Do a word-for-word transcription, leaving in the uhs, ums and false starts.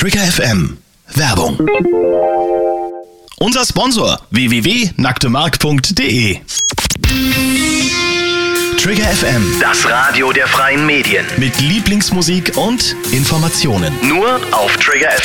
Trigger F M. Werbung. Unser Sponsor w w w punkt nacktemark punkt de. Trigger F M. Das Radio der freien Medien. Mit Lieblingsmusik und Informationen. Nur auf Trigger F M.